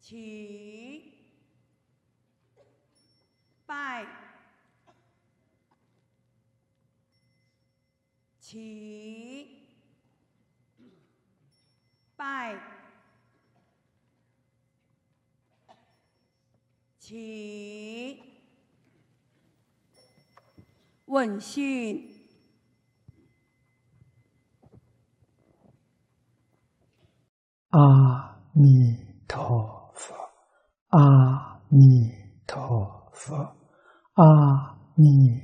起，拜，起，拜，起，问讯。 阿弥陀佛，阿弥陀佛，阿弥